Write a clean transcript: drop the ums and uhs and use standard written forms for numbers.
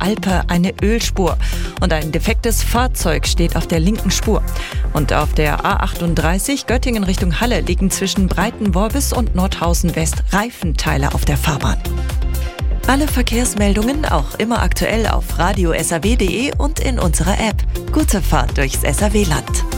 Alpe eine Ölspur und ein defektes Fahrzeug steht auf der linken Spur. Und auf der A38 Göttingen Richtung Halle liegen zwischen Breitenworbis und Nordhausen West Reifenteile auf der Fahrbahn. Alle Verkehrsmeldungen auch immer aktuell auf radio-saw.de und in unserer App. Gute Fahrt durchs SAW-Land.